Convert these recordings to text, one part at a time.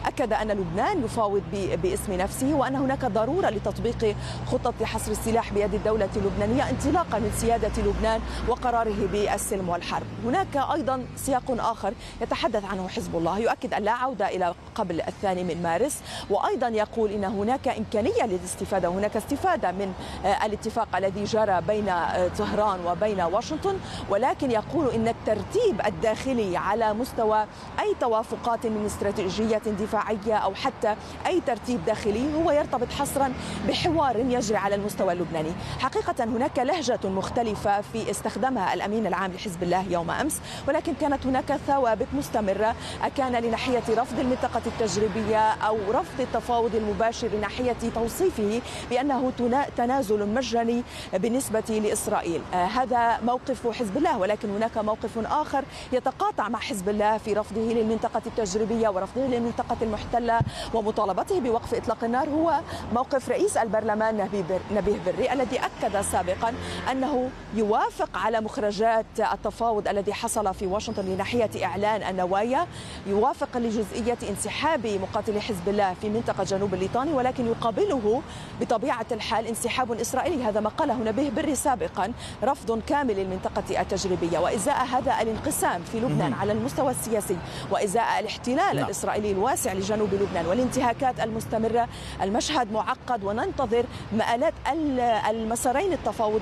أكد أن لبنان يفاوض باسم نفسه، وأن هناك ضرورة لتطبيق خطة لحصر السلاح بيد الدولة اللبنانية انطلاقا من سيادة لبنان وقراره بالسلم والحرب. هناك أيضا سياق آخر يتحدث عنه حزب الله، يؤكد أن لا عودة إلى قبل 2 من مارس، وأيضا يقول إن هناك إمكانية للاستفادة، هناك استفادة من الاتفاق الذي جرى بين طهران وبين واشنطن، ولكن يقول إن الترتيب الداخلي على مستوى أي توافقات من استراتيجية دفاعية أو حتى أي ترتيب داخلي هو يرتبط حصرا بحوار يجري على المستوى اللبناني. حقيقة هناك لهجة مختلفة في استخدمها الأمين العام لحزب الله يوم أمس، ولكن كانت هناك ثوابت مستمرة، أكان لناحية رفض المنطقة التجريبية أو رفض التفاوض المباشر لناحية توصيفه بأنه تنازل مجاني بالنسبة لإسرائيل. هذا موقف حزب الله، ولكن هناك موقف آخر يتقاطع مع حزب الله في رفضه للمنطقة التجريبية ورفضه للمنطقة المحتلة ومطالبته بوقف إطلاق النار، هو موقف رئيس البرلمان نبيه بري الذي أكد سابقا أنه يوافق على مخرجات التفاوض الذي حصل في واشنطن لناحية إعلان النوايا، يوافق لجزئية انسحاب مقاتلي حزب الله في منطقة جنوب الليطاني، ولكن يقابله بطبيعة الحال انسحاب إسرائيلي. هذا ما قاله نبيه بري سابقا، رفض كامل للمنطقة التجريبية. وإزاء هذا الانقسام في لبنان على المستوى السياسي، وإزاء الاحتلال الإسرائيلي الواسع لجنوب لبنان والانتهاكات المستمرة، المشهد معقد، وننتظر مآلات المسارين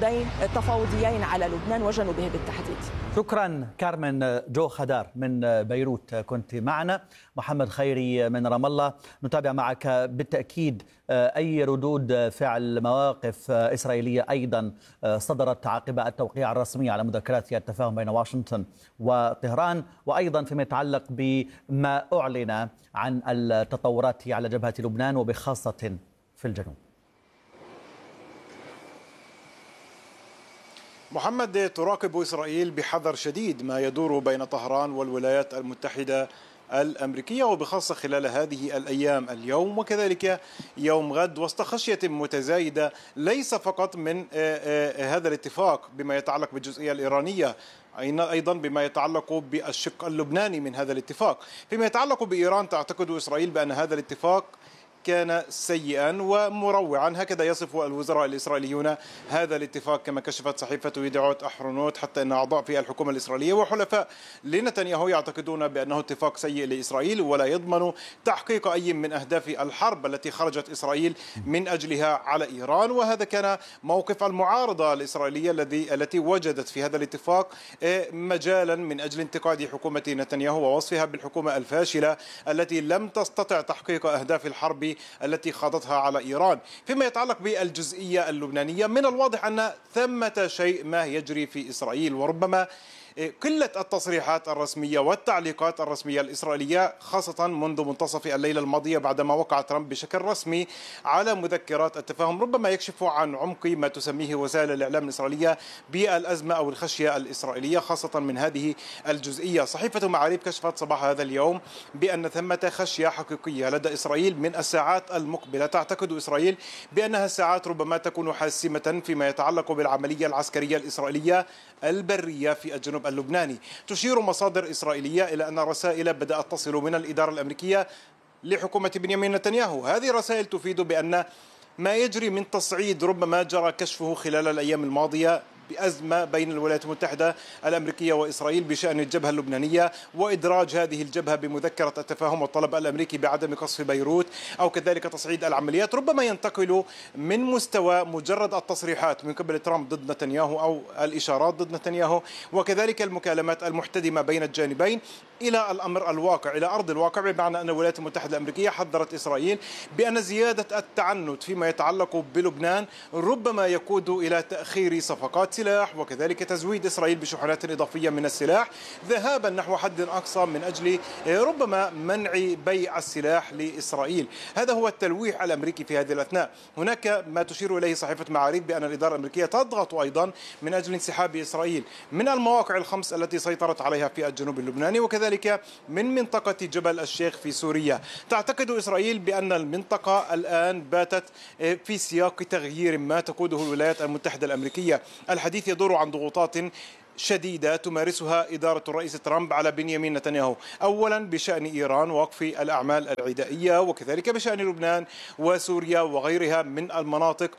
التفاوضيين على لبنان وجنوبه بالتحديد. شكرا كارمن جو خدار من بيروت كنت معنا. محمد خيري من رام الله، نتابع معك بالتأكيد أي ردود فعل مواقف إسرائيلية أيضا صدرت عقب التوقيع الرسمي على مذكرات التفاهم بين واشنطن وطهران، وأيضا فيما يتعلق بما أعلن عن التطورات على جبهة لبنان وبخاصة في الجنوب. محمد، تراقب إسرائيل بحذر شديد ما يدور بين طهران والولايات المتحدة الأمريكية، وبخاصة خلال هذه الأيام، اليوم وكذلك يوم غد، وسط خشية متزايدة ليس فقط من هذا الاتفاق بما يتعلق بالجزئية الإيرانية، أيضا بما يتعلق بالشق اللبناني من هذا الاتفاق. فيما يتعلق بإيران، تعتقد إسرائيل بأن هذا الاتفاق كان سيئا ومروعا، هكذا يصف الوزراء الإسرائيليون هذا الاتفاق، كما كشفت صحيفة يدعوت أحرونوت، حتى أن أعضاء في الحكومة الإسرائيلية وحلفاء لنتنياهو يعتقدون بأنه اتفاق سيء لإسرائيل ولا يضمن تحقيق أي من أهداف الحرب التي خرجت إسرائيل من أجلها على إيران. وهذا كان موقف المعارضة الإسرائيلية التي وجدت في هذا الاتفاق مجالا من أجل انتقاد حكومة نتنياهو ووصفها بالحكومة الفاشلة التي لم تستطع تحقيق أهداف الحرب التي خاضتها على إيران. فيما يتعلق بالجزئية اللبنانية، من الواضح أن ثمة شيء ما يجري في إسرائيل، وربما قلة التصريحات الرسمية والتعليقات الرسمية الإسرائيلية، خاصة منذ منتصف الليلة الماضية بعدما وقع ترامب بشكل رسمي على مذكرات التفاهم، ربما يكشف عن عمق ما تسميه وسائل الإعلام الإسرائيلية بالأزمة أو الخشية الإسرائيلية، خاصة من هذه الجزئية. صحيفة معاريف كشفت صباح هذا اليوم بأن ثمة خشية حقيقية لدى إسرائيل من الساعات المقبلة. تعتقد إسرائيل بأنها الساعات ربما تكون حاسمة فيما يتعلق بالعملية العسكرية الإسرائيلية البرية في الجنوب اللبناني. تشير مصادر إسرائيلية إلى أن الرسائل بدأت تصل من الإدارة الأمريكية لحكومة بنيامين نتنياهو. هذه الرسائل تفيد بأن ما يجري من تصعيد ربما جرى كشفه خلال الأيام الماضية بأزمة بين الولايات المتحدة الأمريكية وإسرائيل بشأن الجبهة اللبنانية، وإدراج هذه الجبهة بمذكرة التفاهم والطلب الأمريكي بعدم قصف بيروت أو كذلك تصعيد العمليات، ربما ينتقل من مستوى مجرد التصريحات من قبل ترامب ضد نتنياهو أو الإشارات ضد نتنياهو وكذلك المكالمات المحتدمة بين الجانبين إلى الأمر الواقع، إلى أرض الواقع، بمعنى أن الولايات المتحدة الأمريكية حذرت إسرائيل بأن زيادة التعنت فيما يتعلق بلبنان ربما يقود إلى تأخير صفقات سلاح وكذلك تزويد إسرائيل بشحنات إضافية من السلاح ذهابا نحو حد أقصى من أجل ربما منع بيع السلاح لإسرائيل. هذا هو التلويح الأمريكي في هذه الأثناء. هناك ما تشير إليه صحيفة معاريف بأن الإدارة الأمريكية تضغط أيضا من أجل انسحاب إسرائيل من المواقع الخمس التي سيطرت عليها في الجنوب اللبناني وكذلك من منطقة جبل الشيخ في سوريا. تعتقد إسرائيل بأن المنطقة الآن باتت في سياق تغيير ما تقوده الولايات المتحدة الأمريكية. الحديث يدور عن ضغوطات شديدة تمارسها إدارة الرئيس ترامب على بنيامين نتنياهو، أولا بشأن إيران ووقف الأعمال العدائية، وكذلك بشأن لبنان وسوريا وغيرها من المناطق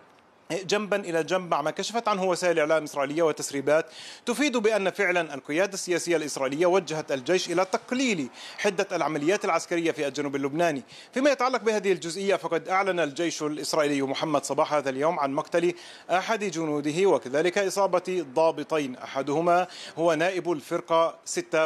جنبا إلى جنب، مع ما كشفت عنه وسائل إعلام إسرائيلية وتسريبات تفيد بأن فعلا القيادة السياسية الإسرائيلية وجهت الجيش إلى تقليل حدة العمليات العسكرية في الجنوب اللبناني. فيما يتعلق بهذه الجزئية، فقد أعلن الجيش الإسرائيلي محمد صباح هذا اليوم عن مقتل أحد جنوده وكذلك إصابة ضابطين، أحدهما هو نائب الفرقة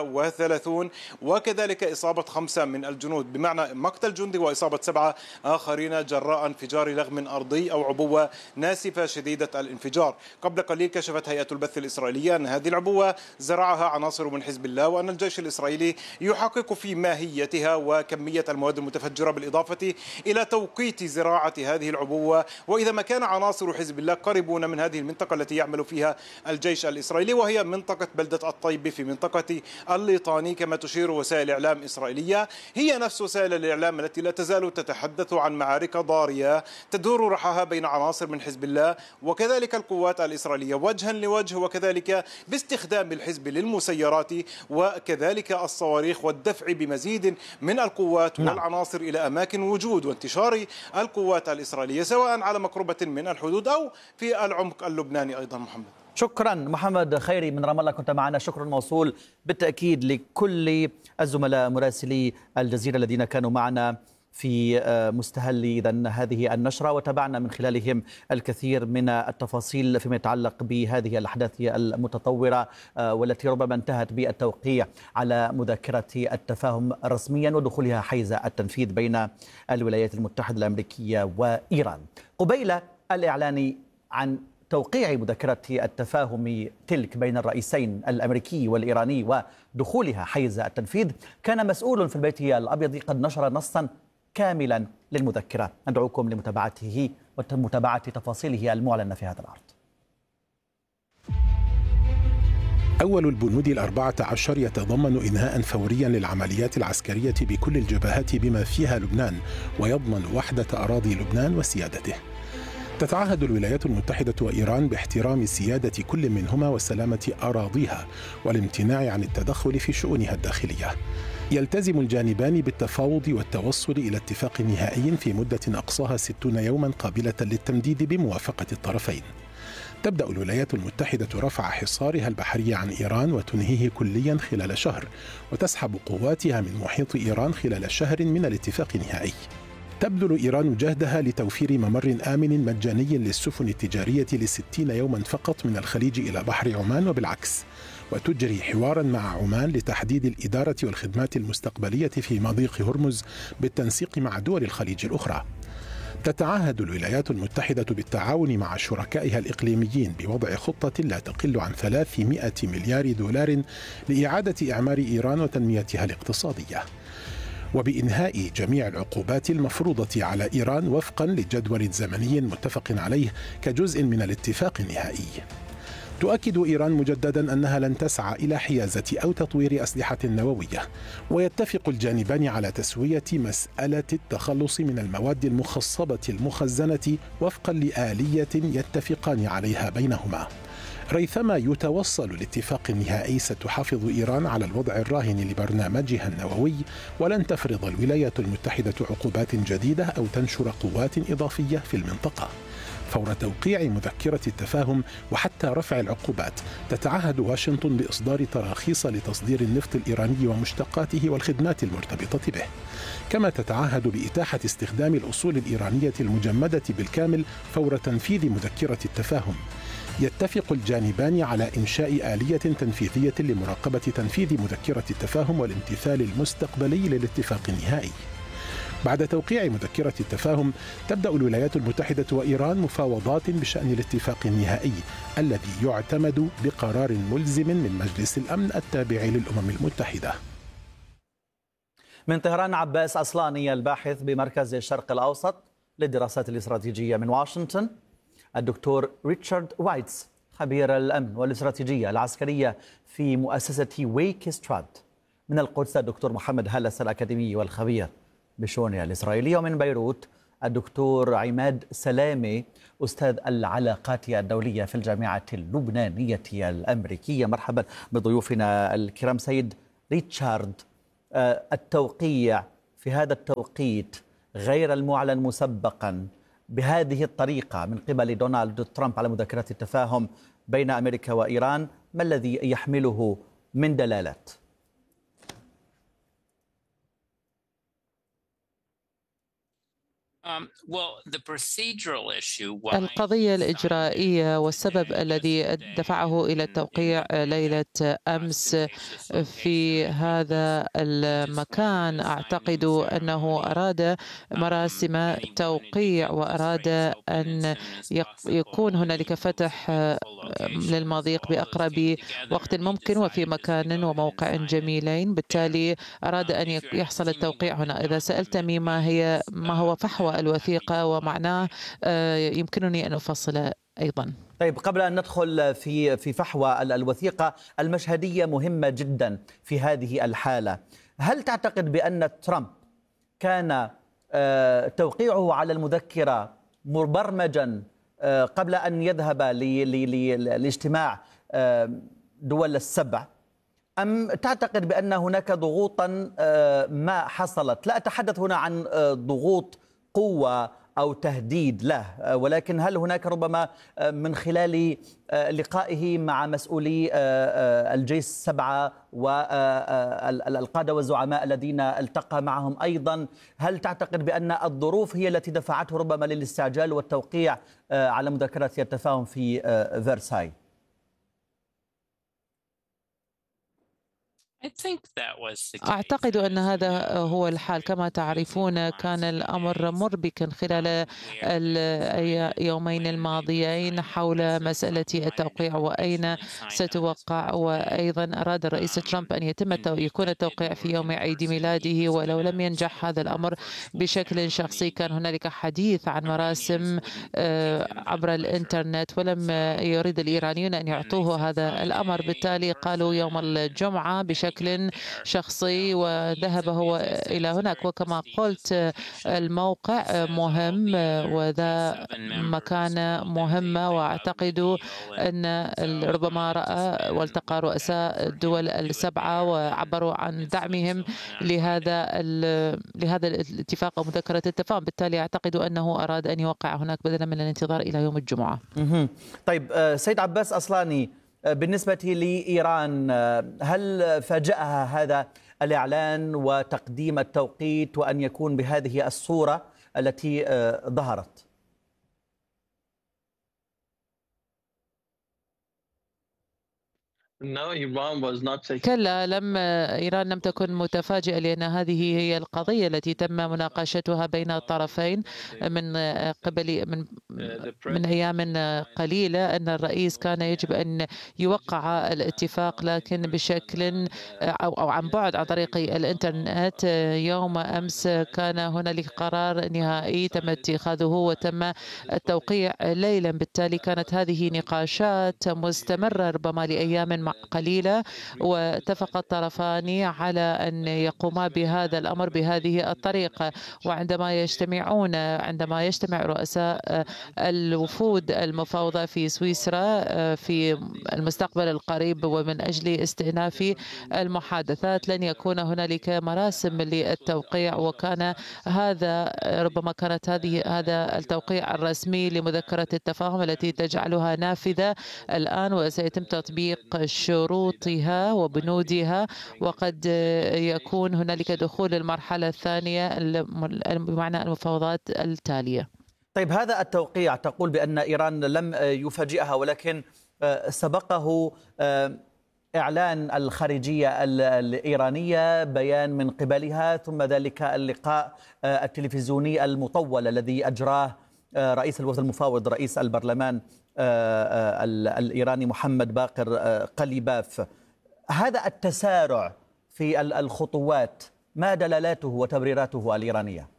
36 وكذلك إصابة 5 من الجنود، بمعنى مقتل جندي وإصابة 7 آخرين جراء انفجار لغم أرضي أو عبوة ناسفة شديدة الانفجار. قبل قليل كشفت هيئة البث الإسرائيلية أن هذه العبوة زرعها عناصر من حزب الله، وأن الجيش الإسرائيلي يحقق في ماهيتها وكمية المواد المتفجرة، بالإضافة إلى توقيت زراعة هذه العبوة، وإذا ما كان عناصر حزب الله قريبون من هذه المنطقة التي يعمل فيها الجيش الإسرائيلي، وهي منطقة بلدة الطيب في منطقة الليطاني كما تشير وسائل إعلام إسرائيلية، هي نفس وسائل الإعلام التي لا تزال تتحدث عن معارك ضارية تدور رحاها بين عناصر من حزب الله وكذلك القوات الإسرائيلية وجها لوجه، وكذلك باستخدام الحزب للمسيرات وكذلك الصواريخ والدفع بمزيد من القوات والعناصر إلى أماكن وجود وانتشار القوات الإسرائيلية، سواء على مقربة من الحدود أو في العمق اللبناني أيضا. محمد، شكرا. محمد خيري من رام الله كنت معنا، شكرا موصول بالتأكيد لكل الزملاء مراسلي الجزيرة الذين كانوا معنا في مستهل إذن هذه النشرة، وتابعنا من خلالهم الكثير من التفاصيل فيما يتعلق بهذه الأحداث المتطورة والتي ربما انتهت بالتوقيع على مذكرة التفاهم رسميا ودخولها حيز التنفيذ بين الولايات المتحدة الأمريكية وإيران. قبيل الإعلان عن توقيع مذكرة التفاهم تلك بين الرئيسين الأمريكي والإيراني ودخولها حيز التنفيذ، كان مسؤول في البيت الأبيض قد نشر نصا كاملا للمذكرة، ندعوكم لمتابعته ومتابعة تفاصيله المعلنة في هذا العرض. أول البنود 14 يتضمن إنهاء فوريا للعمليات العسكرية بكل الجبهات بما فيها لبنان، ويضمن وحدة أراضي لبنان وسيادته. تتعهد الولايات المتحدة وإيران باحترام سيادة كل منهما وسلامة أراضيها والامتناع عن التدخل في شؤونها الداخلية. يلتزم الجانبان بالتفاوض والتوصل إلى اتفاق نهائي في مدة أقصاها 60 يوما قابلة للتمديد بموافقة الطرفين. تبدأ الولايات المتحدة رفع حصارها البحري عن إيران وتنهيه كليا خلال شهر، وتسحب قواتها من محيط إيران خلال شهر من الاتفاق النهائي. تبذل إيران جهدها لتوفير ممر آمن مجاني للسفن التجارية ل60 يوما فقط من الخليج إلى بحر عمان وبالعكس، وتجري حوارا مع عمان لتحديد الإدارة والخدمات المستقبلية في مضيق هرمز بالتنسيق مع دول الخليج الأخرى. تتعهد الولايات المتحدة بالتعاون مع شركائها الإقليميين بوضع خطة لا تقل عن 300 مليار دولار لإعادة إعمار إيران وتنميتها الاقتصادية، وبإنهاء جميع العقوبات المفروضة على إيران وفقا لجدول زمني متفق عليه كجزء من الاتفاق النهائي. تؤكد إيران مجددا أنها لن تسعى إلى حيازة أو تطوير أسلحة نووية، ويتفق الجانبان على تسوية مسألة التخلص من المواد المخصبة المخزنة وفقا لآلية يتفقان عليها بينهما. ريثما يتوصل لاتفاق نهائي ستحافظ إيران على الوضع الراهن لبرنامجها النووي، ولن تفرض الولايات المتحدة عقوبات جديدة أو تنشر قوات إضافية في المنطقة. فور توقيع مذكرة التفاهم وحتى رفع العقوبات، تتعهد واشنطن بإصدار تراخيص لتصدير النفط الإيراني ومشتقاته والخدمات المرتبطة به، كما تتعهد بإتاحة استخدام الأصول الإيرانية المجمدة بالكامل فور تنفيذ مذكرة التفاهم. يتفق الجانبان على إنشاء آلية تنفيذية لمراقبة تنفيذ مذكرة التفاهم والامتثال المستقبلي للاتفاق النهائي. بعد توقيع مذكرة التفاهم، تبدأ الولايات المتحدة وإيران مفاوضات بشأن الاتفاق النهائي الذي يعتمد بقرار ملزم من مجلس الأمن التابع للأمم المتحدة. من طهران عباس أصلاني الباحث بمركز الشرق الأوسط للدراسات الاستراتيجية. من واشنطن الدكتور ريتشارد وايتس خبير الأمن والاستراتيجية العسكرية في مؤسسة ويك ستراد. من القدس الدكتور محمد هلس الأكاديمي والخبير بالشؤون الإسرائيلية. ومن بيروت الدكتور عماد سلامة، أستاذ العلاقات الدولية في الجامعة اللبنانية الأمريكية. مرحبا بضيوفنا الكرام. سيد ريتشارد، التوقيع في هذا التوقيت غير المعلن مسبقا بهذه الطريقة من قبل دونالد ترامب على مذكرة التفاهم بين أمريكا وإيران، ما الذي يحمله من دلالات؟ القضية الإجرائية والسبب الذي دفعه إلى التوقيع ليلة أمس في هذا المكان، أعتقد أنه أراد مراسم توقيع وأراد أن يكون هنالك فتح للمضيق بأقرب وقت ممكن وفي مكان وموقع جميلين، بالتالي أراد أن يحصل التوقيع هنا. إذا سألتني ما هو فحوى الوثيقة ومعناه، يمكنني أن أفصل أيضا. طيب، قبل أن ندخل في فحوى الوثيقة، المشهدية مهمة جدا في هذه الحالة. هل تعتقد بأن ترامب كان توقيعه على المذكرة مبرمجا قبل أن يذهب لاجتماع دول السبع، أم تعتقد بأن هناك ضغوطا ما حصلت؟ لا أتحدث هنا عن ضغوط قوة أو تهديد له، ولكن هل هناك ربما من خلال لقائه مع مسؤولي الجيش 7 والقادة والزعماء الذين التقى معهم أيضا، هل تعتقد بأن الظروف هي التي دفعته ربما للاستعجال والتوقيع على مذكرة التفاهم في فرساي؟ أعتقد أن هذا هو الحال. كما تعرفون، كان الأمر مربكا خلال اليومين الماضيين حول مسألة التوقيع وأين ستوقع، وأيضا أراد الرئيس ترامب أن يكون التوقيع في يوم عيد ميلاده، ولو لم ينجح هذا الأمر بشكل شخصي كان هنالك حديث عن مراسم عبر الإنترنت، ولم يريد الإيرانيون أن يعطوه هذا الأمر، بالتالي قالوا يوم الجمعة بشكل شخصي وذهب هو إلى هناك. وكما قلت، الموقع مهم وذا مكان مهمة، وأعتقد أن ربما رأى والتقى رؤساء الدول السبعة وعبروا عن دعمهم لهذا الاتفاق أو مذكرة التفاهم، بالتالي أعتقد أنه أراد أن يوقع هناك بدلا من الانتظار إلى يوم الجمعة. طيب، سيد عباس أصلاني، بالنسبة لإيران، هل فاجأها هذا الإعلان وتقديم التوقيت وأن يكون بهذه الصورة التي ظهرت؟ كلا، إيران لم تكن متفاجئة، لأن هذه هي القضية التي تم مناقشتها بين الطرفين من أيام قليلة، أن الرئيس كان يجب أن يوقع الاتفاق لكن بشكل أو عن بعد عن طريق الإنترنت. يوم أمس كان هنالك قرار نهائي تم اتخاذه وتم التوقيع ليلا، بالتالي كانت هذه نقاشات مستمرة ربما لأيام قليلة، واتفق الطرفان على أن يقوما بهذا الأمر بهذه الطريقة. وعندما يجتمع رؤساء الوفود المفاوضة في سويسرا في المستقبل القريب ومن أجل استئناف المحادثات، لن يكون هنالك مراسم للتوقيع، وكان هذا التوقيع الرسمي لمذكرة التفاهم التي تجعلها نافذة الآن، وسيتم تطبيق شروطها وبنودها، وقد يكون هنالك دخول المرحلة الثانية بمعنى المفاوضات التالية. طيب، هذا التوقيع تقول بأن إيران لم يفاجئها، ولكن سبقه إعلان الخارجية الإيرانية، بيان من قبلها، ثم ذلك اللقاء التلفزيوني المطول الذي أجراه رئيس الوفد المفاوض رئيس البرلمان الإيراني محمد باقر قليباف. هذا التسارع في الخطوات ما دلالاته وتبريراته الإيرانية؟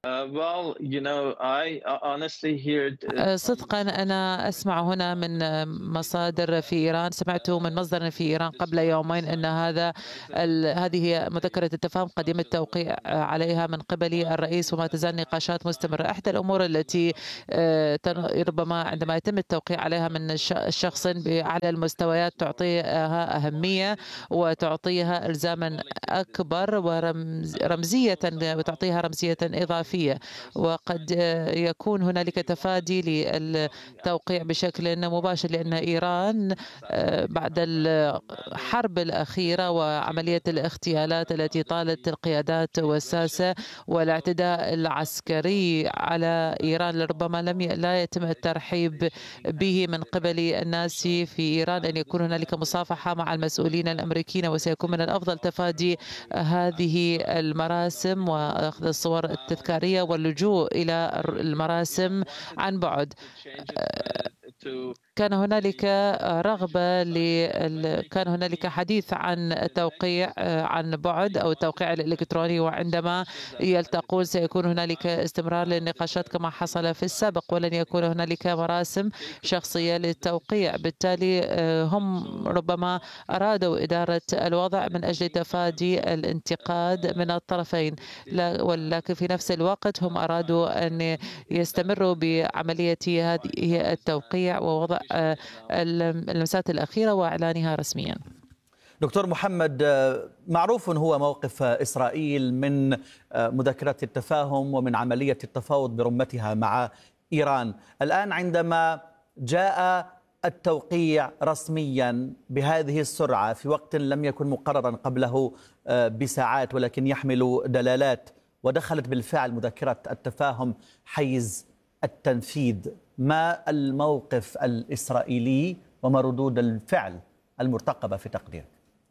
صدقا أنا أسمع هنا من مصادر في إيران، سمعت من مصدر في إيران قبل يومين أن هذه مذكرة التفاهم قد يتم التوقيع عليها من قبل الرئيس، وما تزال نقاشات مستمرة. إحدى الأمور التي ربما عندما يتم التوقيع عليها من شخص بأعلى المستويات تعطيها أهمية وتعطيها إلزاما أكبر ورمزية، وتعطيها رمزية إضافية، وقد يكون هنالك تفادي للتوقيع بشكل مباشر، لأن إيران بعد الحرب الأخيرة وعملية الاغتيالات التي طالت القيادات والساسة والاعتداء العسكري على إيران ربما لا يتم الترحيب به من قبل الناس في إيران، أن يكون هنالك مصافحة مع المسؤولين الأمريكيين، وسيكون من الأفضل تفادي هذه المراسم وأخذ الصور التذكارية واللجوء إلى المراسم عن بعد. كان هنالك رغبة كان هنالك حديث عن التوقيع عن بعد أو التوقيع الإلكتروني، وعندما يلتقون سيكون هنالك استمرار للنقاشات كما حصل في السابق، ولن يكون هنالك مراسم شخصية للتوقيع. بالتالي هم ربما أرادوا إدارة الوضع من أجل تفادي الانتقاد من الطرفين، ولكن في نفس الوقت هم أرادوا أن يستمروا بعملية هذه التوقيع ووضع اللمسات الأخيرة وإعلانها رسميا. دكتور محمد، معروف هو موقف إسرائيل من مذكرة التفاهم ومن عملية التفاوض برمتها مع إيران. الآن عندما جاء التوقيع رسميا بهذه السرعة في وقت لم يكن مقررا قبله بساعات ولكن يحمل دلالات، ودخلت بالفعل مذكرة التفاهم حيز التنفيذ، ما الموقف الإسرائيلي وما ردود الفعل المرتقبة في تقديرك؟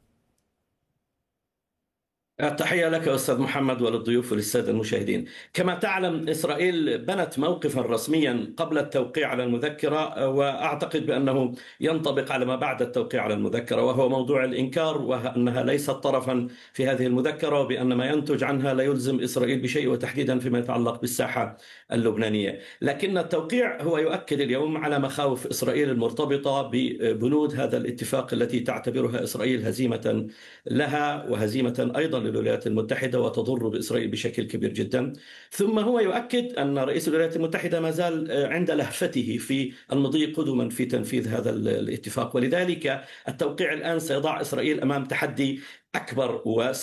تحية لك أستاذ محمد وللضيوف وللسادة المشاهدين. كما تعلم إسرائيل بنت موقفا رسميا قبل التوقيع على المذكرة، وأعتقد بأنه ينطبق على ما بعد التوقيع على المذكرة، وهو موضوع الإنكار، وأنها ليست طرفا في هذه المذكرة، وبأن ما ينتج عنها لا يلزم إسرائيل بشيء، وتحديدا فيما يتعلق بالساحة اللبنانية. لكن التوقيع هو يؤكد اليوم على مخاوف إسرائيل المرتبطة ببنود هذا الاتفاق التي تعتبرها إسرائيل هزيمة لها وهزيمة أيضا للولايات المتحدة، وتضر بإسرائيل بشكل كبير جدا. ثم هو يؤكد أن رئيس الولايات المتحدة ما زال عند لهفته في المضي قدما في تنفيذ هذا الاتفاق، ولذلك التوقيع الآن سيضع إسرائيل أمام تحدي أكبر،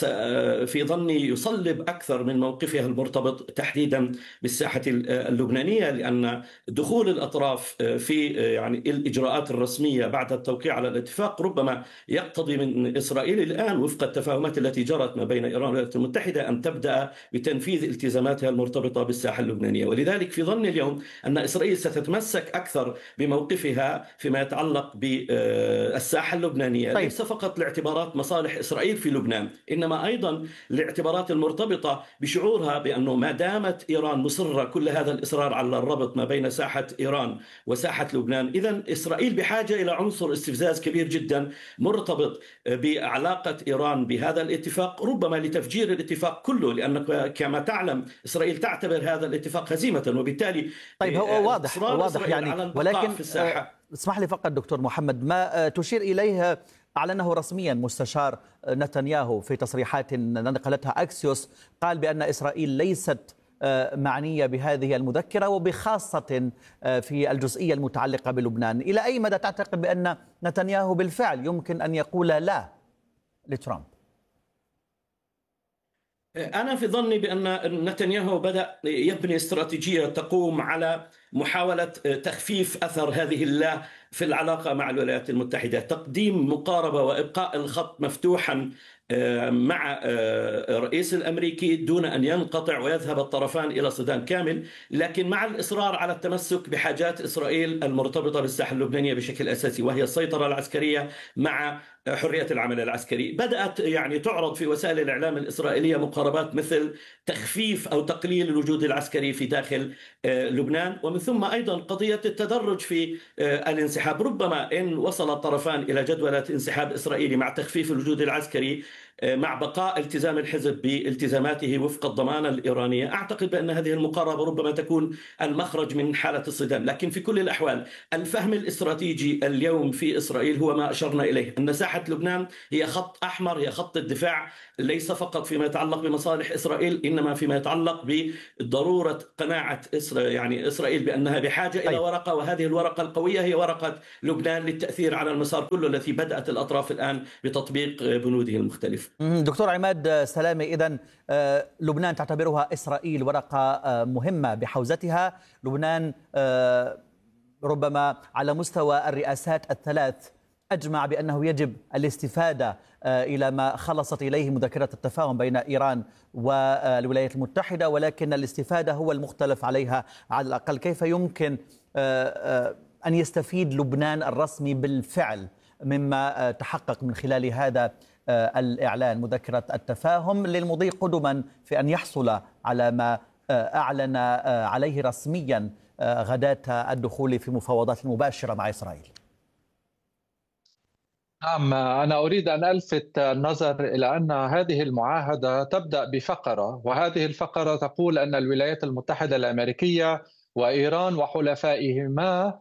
وفي ظني يصلب أكثر من موقفها المرتبط تحديدا بالساحة اللبنانية، لأن دخول الأطراف في الإجراءات الرسمية بعد التوقيع على الاتفاق ربما يقتضي من إسرائيل الآن وفق التفاهمات التي جرت ما بين إيران والولايات المتحدة أن تبدأ بتنفيذ التزاماتها المرتبطة بالساحة اللبنانية. ولذلك في ظني اليوم أن إسرائيل ستتمسك أكثر بموقفها فيما يتعلق بالساحة اللبنانية، ليس فقط لاعتبارات مصالح إسرائيل في لبنان، إنما أيضا الاعتبارات المرتبطة بشعورها بأنه ما دامت إيران مصرة كل هذا الإصرار على الربط ما بين ساحة إيران وساحة لبنان، إذن إسرائيل بحاجة إلى عنصر استفزاز كبير جدا مرتبط بعلاقة إيران بهذا الاتفاق، ربما لتفجير الاتفاق كله، لأن كما تعلم إسرائيل تعتبر هذا الاتفاق هزيمة، وبالتالي طيب هو واضح يعني، ولكن اسمح لي فقط دكتور محمد، ما تشير إليه أعلنه رسميا مستشار نتنياهو في تصريحات نقلتها أكسيوس، قال بأن إسرائيل ليست معنية بهذه المذكرة، وبخاصة في الجزئية المتعلقة بلبنان. إلى أي مدى تعتقد بأن نتنياهو بالفعل يمكن أن يقول لا لترامب؟ أنا في ظني بأن نتنياهو بدأ يبني استراتيجية تقوم على محاولة تخفيف أثر هذه اللا في العلاقة مع الولايات المتحدة، تقديم مقاربة وإبقاء الخط مفتوحا مع الرئيس الأمريكي دون أن ينقطع ويذهب الطرفان إلى صدام كامل، لكن مع الإصرار على التمسك بحاجات إسرائيل المرتبطة بالساحة اللبنانية بشكل أساسي، وهي السيطرة العسكرية مع حرية العمل العسكري. بدأت تعرض في وسائل الإعلام الإسرائيلية مقاربات مثل تخفيف أو تقليل الوجود العسكري في داخل لبنان، ومن ثم أيضا قضية التدرج في الانسحاب. ربما إن وصل الطرفان إلى جدولة انسحاب إسرائيلي مع تخفيف الوجود العسكري مع بقاء التزام الحزب بالتزاماته وفق الضمانة الإيرانية، أعتقد بأن هذه المقاربة ربما تكون المخرج من حالة الصدام. لكن في كل الأحوال الفهم الاستراتيجي اليوم في إسرائيل هو ما أشرنا إليه، أن ساحة لبنان هي خط أحمر، هي خط الدفاع، ليس فقط فيما يتعلق بمصالح إسرائيل إنما فيما يتعلق بضرورة قناعة إسرائيل بأنها بحاجة إلى ورقة، وهذه الورقة القوية هي ورقة لبنان للتأثير على المسار كله الذي بدأت الأطراف الآن بتطبيق بنوده المختلفة. دكتور عماد سلامي، إذن لبنان تعتبرها إسرائيل ورقة مهمة بحوزتها. لبنان ربما على مستوى الرئاسات الثلاث أجمع بأنه يجب الاستفادة إلى ما خلصت إليه مذكرة التفاهم بين إيران والولايات المتحدة، ولكن الاستفادة هو المختلف عليها على الأقل. كيف يمكن أن يستفيد لبنان الرسمي بالفعل مما تحقق من خلال هذا الإعلان مذكرة التفاهم للمضي قدما في أن يحصل على ما أعلن عليه رسميا غداة الدخول في مفاوضات مباشرة مع إسرائيل؟ نعم، أنا أريد أن ألفت النظر إلى أن هذه المعاهدة تبدأ بفقرة، وهذه الفقرة تقول أن الولايات المتحدة الأمريكية وإيران وحلفائهما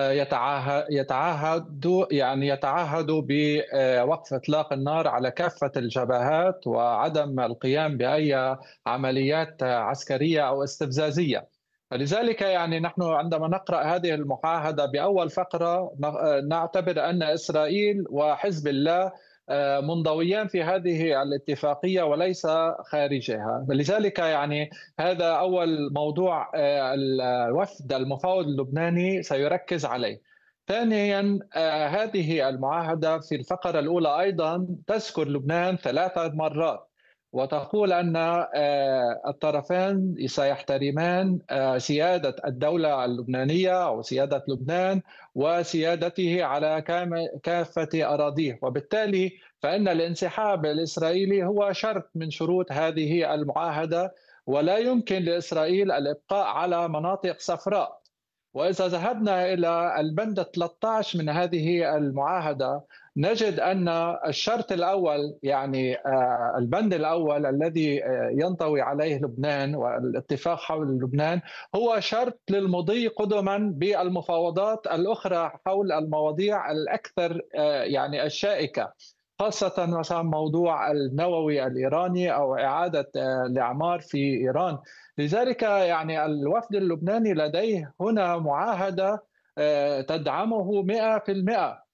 يتعهدوا بوقف إطلاق النار على كافة الجبهات وعدم القيام بأي عمليات عسكرية أو استفزازية. لذلك نحن عندما نقرأ هذه المعاهدة بأول فقرة نعتبر أن إسرائيل وحزب الله منضويان في هذه الاتفاقية وليس خارجها. لذلك هذا أول موضوع الوفد المفاوض اللبناني سيركز عليه. ثانيا، هذه المعاهدة في الفقرة الأولى أيضا تذكر لبنان 3 مرات وتقول أن الطرفان سيحترمان سيادة الدولة اللبنانية أو سيادة لبنان وسيادته على كافة أراضيه، وبالتالي فإن الانسحاب الإسرائيلي هو شرط من شروط هذه المعاهدة، ولا يمكن لإسرائيل الإبقاء على مناطق صفراء. وإذا ذهبنا إلى البند 13 من هذه المعاهدة نجد أن الشرط الأول البند الأول الذي ينطوي عليه لبنان والاتفاق حول لبنان هو شرط للمضي قدما بالمفاوضات الأخرى حول المواضيع الأكثر الشائكة، خاصة مثلا موضوع النووي الإيراني أو إعادة الإعمار في إيران. لذلك الوفد اللبناني لديه هنا معاهدة تدعمه 100%،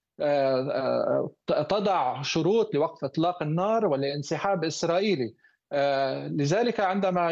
تضع شروط لوقف إطلاق النار ولانسحاب إسرائيلي. لذلك عندما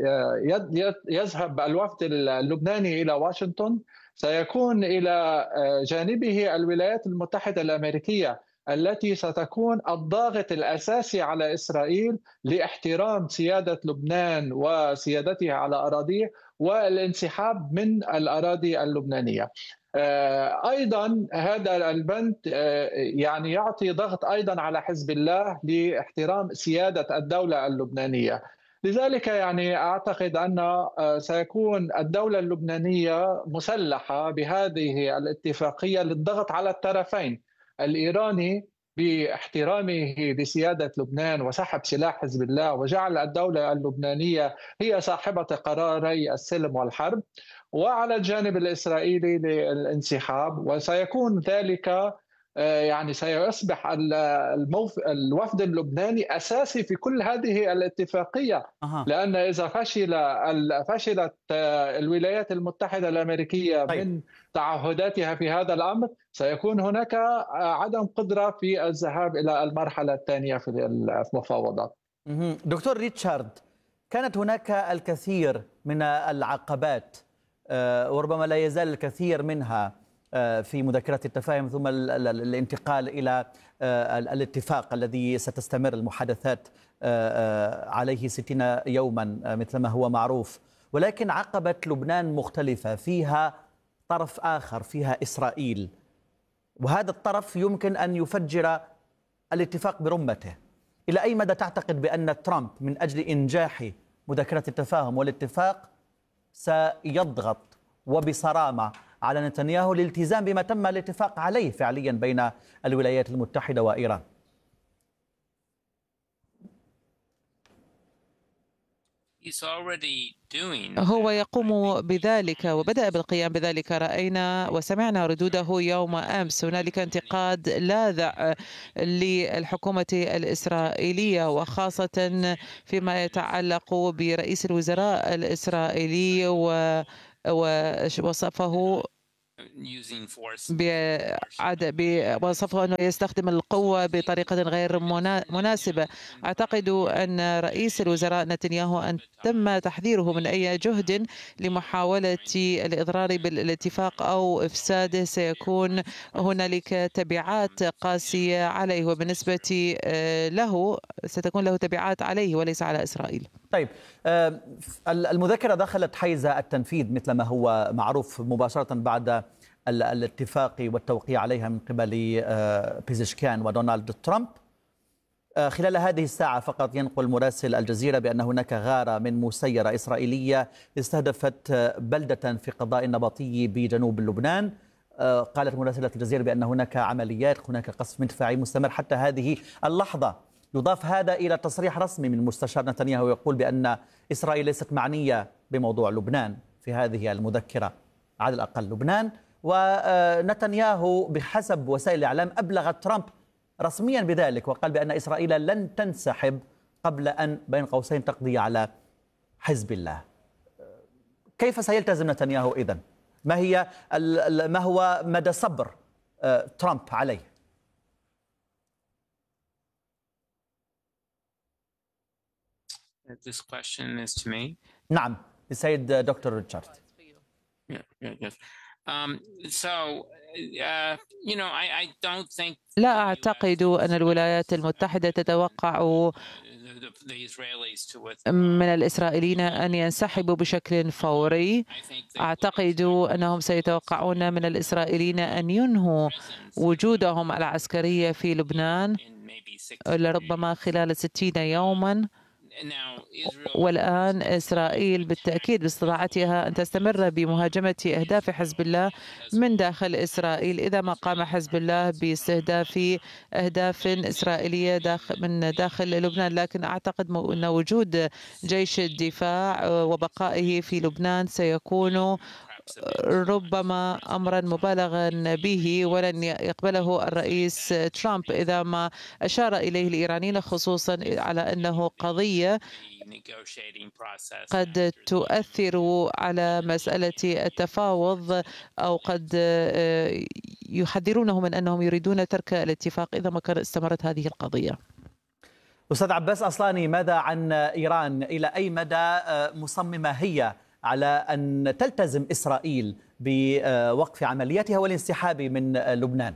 يذهب الوفد اللبناني إلى واشنطن سيكون إلى جانبه الولايات المتحدة الأمريكية التي ستكون الضاغط الأساسي على إسرائيل لاحترام سيادة لبنان وسيادتها على أراضيه والانسحاب من الأراضي اللبنانية. أيضا هذا البند يعطي ضغط أيضا على حزب الله لاحترام سيادة الدولة اللبنانية. لذلك أعتقد أن سيكون الدولة اللبنانية مسلحة بهذه الاتفاقية للضغط على الطرفين، الإيراني باحترامه لسيادة لبنان وسحب سلاح حزب الله وجعل الدولة اللبنانية هي صاحبة قراري السلم والحرب، وعلى الجانب الإسرائيلي للانسحاب. وسيكون ذلك سيصبح الوفد اللبناني أساسي في كل هذه الاتفاقية، لأن إذا فشلت الولايات المتحدة الأمريكية من تعهداتها في هذا الأمر سيكون هناك عدم قدرة في الذهاب إلى المرحلة الثانية في المفاوضات. دكتور ريتشارد، كانت هناك الكثير من العقبات وربما لا يزال الكثير منها في مذكرة التفاهم ثم الانتقال إلى الاتفاق الذي ستستمر المحادثات عليه 60 يوما مثل ما هو معروف، ولكن عقبة لبنان مختلفة، فيها طرف آخر، فيها إسرائيل، وهذا الطرف يمكن أن يفجر الاتفاق برمته. إلى أي مدى تعتقد بأن ترامب من أجل إنجاح مذكرة التفاهم والاتفاق سيضغط وبصرامة على نتنياهو للالتزام بما تم الاتفاق عليه فعليا بين الولايات المتحدة وإيران؟ هو يقوم بذلك وبدأ بالقيام بذلك. رأينا وسمعنا ردوده يوم أمس. هنالك انتقاد لاذع للحكومة الإسرائيلية وخاصة فيما يتعلق برئيس الوزراء الإسرائيلي، ووصفه وصفه أنه يستخدم القوة بطريقة غير مناسبة. أعتقد أن رئيس الوزراء نتنياهو أن تم تحذيره من أي جهد لمحاولة الإضرار بالاتفاق أو إفساده سيكون هنالك تبعات قاسية عليه، وبالنسبة له ستكون له تبعات عليه وليس على إسرائيل. طيب، المذكرة دخلت حيز التنفيذ مثل ما هو معروف مباشرة بعد الاتفاق والتوقيع عليها من قبل بيزشكيان ودونالد ترامب. خلال هذه الساعة فقط ينقل مراسل الجزيرة بأن هناك غارة من مسيرة إسرائيلية استهدفت بلدة في قضاء النبطي بجنوب لبنان. قالت مراسلة الجزيرة بأن هناك عمليات، هناك قصف مدفعي مستمر حتى هذه اللحظة. يضاف هذا إلى تصريح رسمي من مستشار نتنياهو يقول بأن إسرائيل ليست معنية بموضوع لبنان في هذه المذكرة، على الأقل لبنان. ونتنياهو بحسب وسائل الإعلام أبلغ ترامب رسميا بذلك وقال بأن إسرائيل لن تنسحب قبل أن بين قوسين تقضي على حزب الله. كيف سيلتزم نتنياهو إذن؟ ما هو مدى صبر ترامب عليه؟ This question is to me. نعم، السيد دكتور ريتشارد. لا أعتقد أن الولايات المتحدة تتوقع من الإسرائيليين أن ينسحبوا بشكل فوري. أعتقد أنهم سيتوقعون من الإسرائيليين أن ينهوا وجودهم العسكري في لبنان لربما خلال 60 يوما. والآن إسرائيل بالتأكيد باستطاعتها أن تستمر بمهاجمة أهداف حزب الله من داخل إسرائيل إذا ما قام حزب الله باستهداف أهداف إسرائيلية من داخل لبنان. لكن أعتقد أن وجود جيش الدفاع وبقائه في لبنان سيكون ربما أمرا مبالغا به ولن يقبله الرئيس ترامب إذا ما أشار إليه الإيرانيين، خصوصا على أنه قضية قد تؤثر على مسألة التفاوض أو قد يحذرونه من أنهم يريدون ترك الاتفاق إذا ما كانت استمرت هذه القضية. أستاذ عباس أصلاني، ماذا عن إيران؟ إلى أي مدى مصممة هي على أن تلتزم إسرائيل بوقف عملياتها والانسحاب من لبنان؟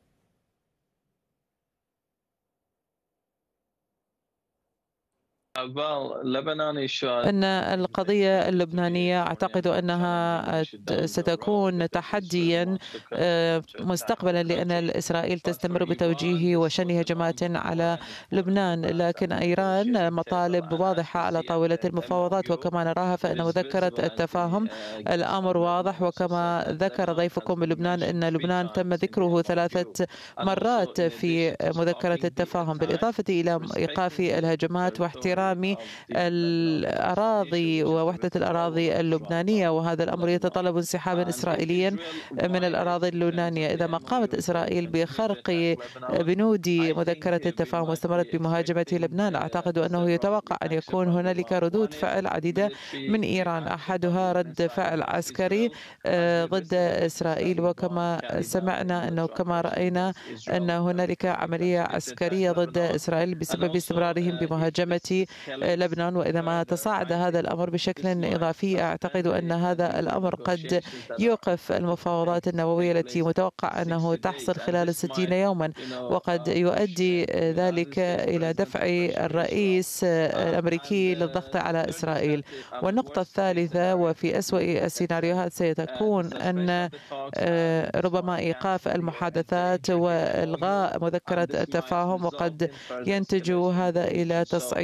أن القضية اللبنانية أعتقد أنها ستكون تحديا مستقبلا، لأن إسرائيل تستمر بتوجيه وشن هجمات على لبنان، لكن إيران مطالب واضحة على طاولة المفاوضات وكما نراها فإن مذكرة التفاهم الأمر واضح. وكما ذكر ضيفكم من لبنان أن لبنان تم ذكره 3 مرات في مذكرة التفاهم، بالإضافة إلى إيقاف الهجمات واحترام الأراضي ووحدة الأراضي اللبنانية، وهذا الأمر يتطلب انسحابا إسرائيليا من الأراضي اللبنانية. إذا ما قامت إسرائيل بخرق بنود مذكرة التفاهم واستمرت بمهاجمة لبنان، أعتقد أنه يتوقع أن يكون هنالك ردود فعل عديدة من إيران، أحدها رد فعل عسكري ضد إسرائيل، وكما سمعنا أنه كما رأينا أن هنالك عملية عسكرية ضد إسرائيل بسبب استمرارهم بمهاجمة لبنان. وإذا ما تصاعد هذا الأمر بشكل إضافي أعتقد أن هذا الأمر قد يوقف المفاوضات النووية التي متوقع أنه تحصل خلال 60 يوما، وقد يؤدي ذلك إلى دفع الرئيس الأمريكي للضغط على إسرائيل. والنقطة الثالثة وفي أسوأ السيناريوهات سيكون أن ربما إيقاف المحادثات وإلغاء مذكرة التفاهم، وقد ينتج هذا إلى تصعيدات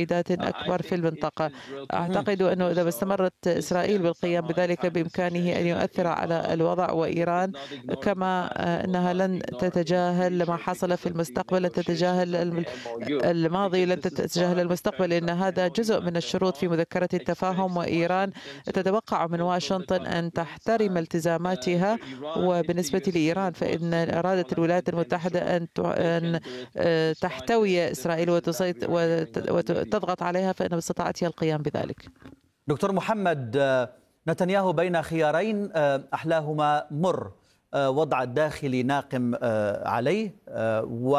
أكبر في المنطقة. أعتقد أنه إذا استمرت إسرائيل بالقيام بذلك بإمكانه أن يؤثر على الوضع، وإيران كما أنها لن تتجاهل ما حصل في المستقبل، لن تتجاهل الماضي، لن تتجاهل المستقبل، لأن هذا جزء من الشروط في مذكرة التفاهم، وإيران تتوقع من واشنطن أن تحترم التزاماتها. وبالنسبة لإيران فإن إرادة الولايات المتحدة أن تحتوي إسرائيل وتضغط عليها، فإن باستطاعتها القيام بذلك. دكتور محمد، نتنياهو بين خيارين أحلاهما مر: وضع الداخلي ناقم عليه